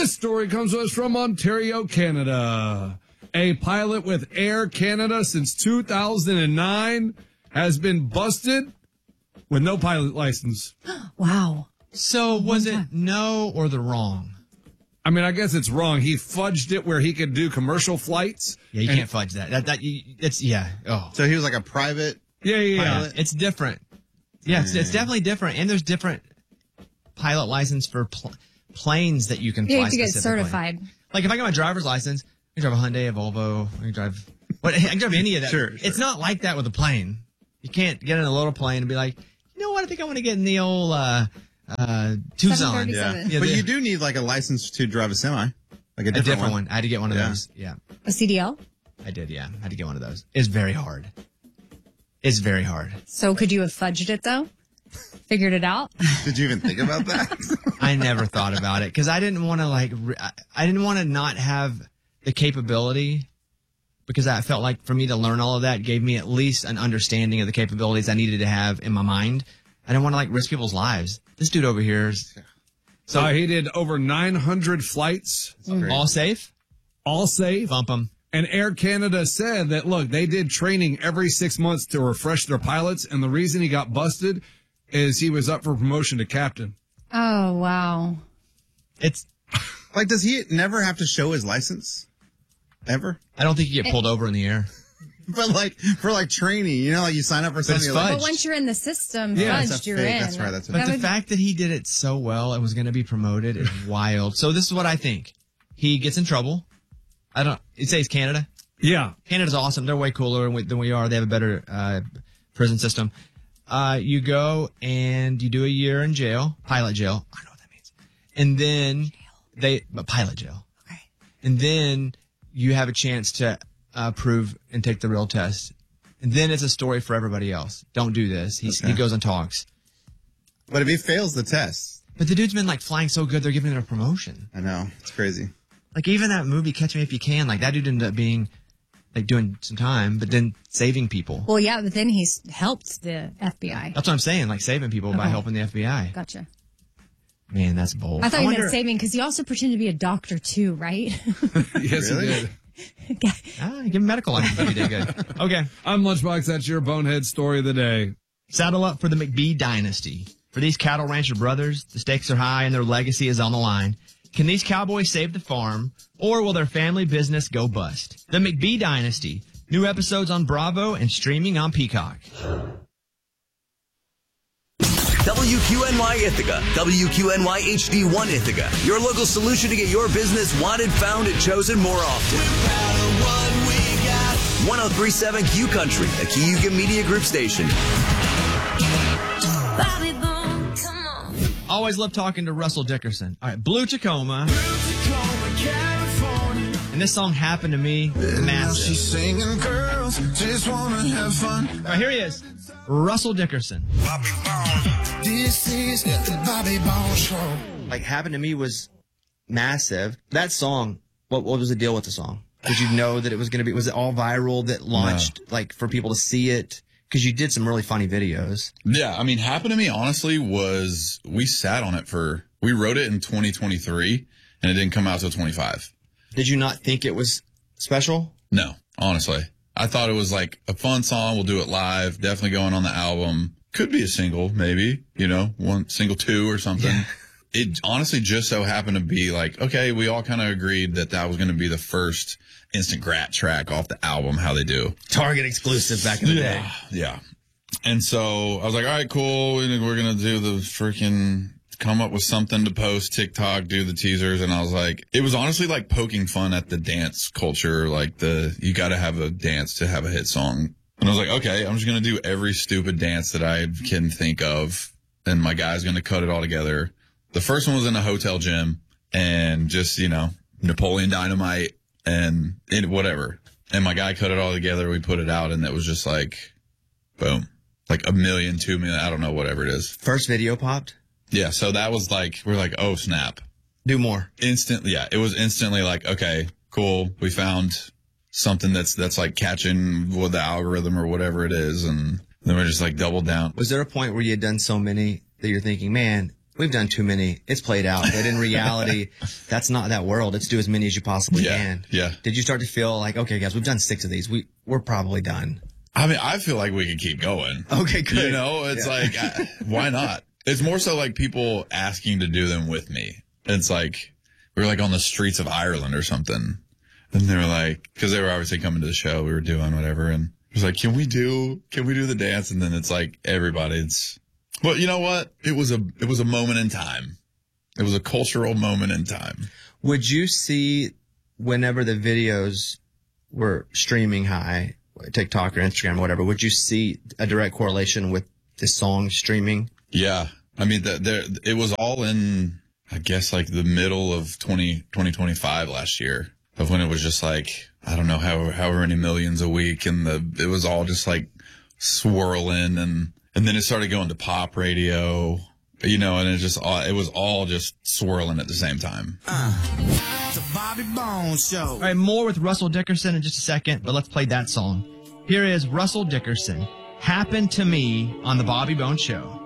This story comes to us from Ontario, Canada. A pilot with Air Canada since 2009 has been busted with no pilot license. Wow. So was it no or the wrong? I mean, I guess it's wrong. He fudged it where he could do commercial flights. Yeah, you can't fudge that. It's Oh. So he was like a private pilot? It's different. Yeah, it's definitely different. And there's different pilot license for planes that you can fly. You have to get certified. Like if I got my driver's license, I can drive a Hyundai, a Volvo, I can drive any of that. Sure. It's not like that with a plane. You can't get in a little plane and be like, you know what, I think I want to get in the old Tucson. Yeah. But you do need like a license to drive a semi. Like a different one. I had to get one of those. Yeah. A CDL? I did, yeah. I had to get one of those. It's very hard. It's very hard. So could you have fudged it, though? Figured it out? Did you even think about that? I never thought about it because I didn't want to I didn't want to not have the capability because I felt like for me to learn all of that gave me at least an understanding of the capabilities I needed to have in my mind. I didn't want to risk people's lives. This dude over here is... So he did over 900 flights. All safe? All safe. Bump him. And Air Canada said that, look, they did training every 6 months to refresh their pilots, and the reason he got busted is he was up for promotion to captain. Oh, wow. It's... Like, does he never have to show his license? Ever? I don't think you get pulled over in the air. But for training, like you sign up for something. But once you're in the system, fudged, you're in. That's right. But the fact that he did it so well and was going to be promoted is wild. So this is what I think. He gets in trouble. It says Canada. Yeah. Canada's awesome. They're way cooler than we are. They have a better prison system. You go and you do a year in jail, pilot jail. I don't know what that means. And then pilot jail. Okay. And then you have a chance to prove and take the real test. And then it's a story for everybody else. Don't do this. He goes and talks. But if he fails the test. But the dude's been flying so good, they're giving him a promotion. I know. It's crazy. Even that movie, Catch Me If You Can, that dude ended up being doing some time, but then saving people. Well, yeah, but then he's helped the FBI. That's what I'm saying, saving people by helping the FBI. Gotcha. Man, that's bold. I thought you meant saving because he also pretended to be a doctor too, right? Yes, Really? he did. Give him medical license if you did good. Okay. I'm Lunchbox. That's your bonehead story of the day. Saddle up for the McBee dynasty. For these cattle rancher brothers, the stakes are high and their legacy is on the line. Can these cowboys save the farm, or will their family business go bust? The McBee dynasty. New episodes on Bravo and streaming on Peacock. WQNY Ithaca, WQNY HD1 Ithaca. Your local solution to get your business wanted, found, and chosen more often. 1037 Q Country, a Kiyuka Media Group station. Always love talking to Russell Dickerson. All right, Blue Tacoma. And this song happened to me. Massive. She's singing, girls just wanna have fun. All right, here he is. Russell Dickerson. Bobby Bone. This is the Bobby Bone Show. Happened to me was massive. That song, what was the deal with the song? Did you know that it was going to be, was it all viral that launched, for people to see it? Because you did some really funny videos. Yeah, Happened to Me, honestly, was we sat on it we wrote it in 2023, and it didn't come out till 25. Did you not think it was special? No, honestly. I thought it was a fun song. We'll do it live. Definitely going on the album. Could be a single, maybe, one single 2 or something. Yeah. It honestly just so happened to be okay, we all kind of agreed that was going to be the first instant grat track off the album, how they do. Target exclusive back in the day. Yeah. And so I was like, all right, cool. We're going to do the freaking come up with something to post, TikTok, do the teasers. And I was like, it was honestly poking fun at the dance culture. You got to have a dance to have a hit song. And I was like, okay, I'm just going to do every stupid dance that I can think of. And my guy's going to cut it all together. The first one was in a hotel gym and just, Napoleon Dynamite and whatever. And my guy cut it all together. We put it out and it was just boom, 1 million, 2 million. I don't know, whatever it is. First video popped? Yeah. So that was we're oh, snap. Do more. Instantly. Yeah. It was instantly okay, cool. We found something that's catching with the algorithm or whatever it is. And then we're just double down. Was there a point where you had done so many that you're thinking, man, we've done too many. It's played out. But in reality, that's not that world. Let's do as many as you possibly can. Yeah. Did you start to feel like, okay, guys, we've done 6 of these. We're probably done. I mean, I feel like we could keep going. Okay, good. You know, it's like, why not? It's more so like people asking to do them with me. It's like, we were like on the streets of Ireland or something. And they were like, cause they were obviously coming to the show. We were doing whatever. And it was like, can we do the dance? And then it's like, well, you know what? It was a moment in time. It was a cultural moment in time. Would you see whenever the videos were streaming high, TikTok or Instagram or whatever, would you see a direct correlation with the song streaming? Yeah. I mean, it was all in, I guess, like the middle of 2025 last year, of when it was just like, I don't know, however many millions a week. And it was all just like swirling. And then it started going to pop radio, you know, and it was all just swirling at the same time. The Bobby Bones Show. All right, more with Russell Dickerson in just a second, but let's play that song. Here is Russell Dickerson, Happened to Me on the Bobby Bones Show.